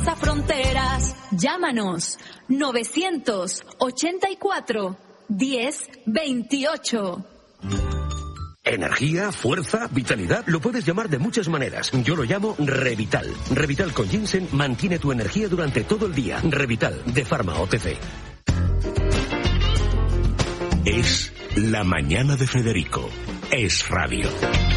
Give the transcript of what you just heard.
traspasa fronteras. Llámanos 984 1028. Energía, fuerza, vitalidad, lo puedes llamar de muchas maneras. Yo lo llamo Revital. Revital con ginseng mantiene tu energía durante todo el día. Revital, de Pharma OTC. Es la mañana de Federico. Es radio.